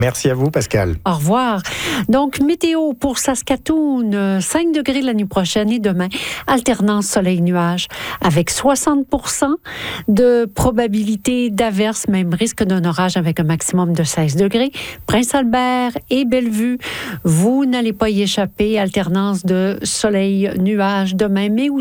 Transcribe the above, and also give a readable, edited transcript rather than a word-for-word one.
Merci à vous, Pascal. Au revoir. Donc, météo pour Saskatoon, 5 degrés la nuit prochaine et demain, alternance soleil-nuage avec 60% de probabilité d'averse, même risque d'un orage avec un maximum de 16 degrés. Prince-Albert et Bellevue, vous n'allez pas y échapper. Alternance de soleil-nuage demain, mais aussi